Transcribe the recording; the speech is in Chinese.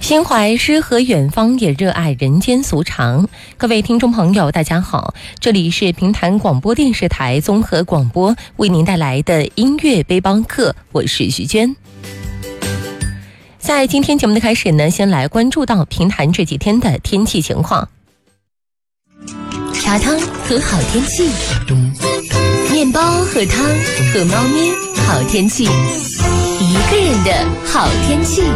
心怀诗和远方，也热爱人间俗常。各位听众朋友大家好，这里是平潭广播电视台综合广播为您带来的音乐背包客，我是徐娟。在今天节目的开始呢，先来关注到平潭这几天的天气情况。茶汤和好天气，面包和汤和猫咪好天气，一个人的好天气。